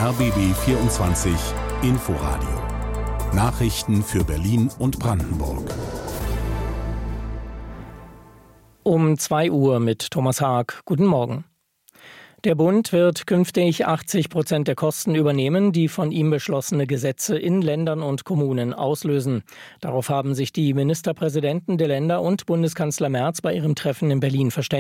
RBB 24 Inforadio. Nachrichten für Berlin und Brandenburg. Um 2 Uhr mit Thomas Haag. Guten Morgen. Der Bund wird künftig 80% der Kosten übernehmen, die von ihm beschlossene Gesetze in Ländern und Kommunen auslösen. Darauf haben sich die Ministerpräsidenten der Länder und Bundeskanzler Merz bei ihrem Treffen in Berlin verständigt.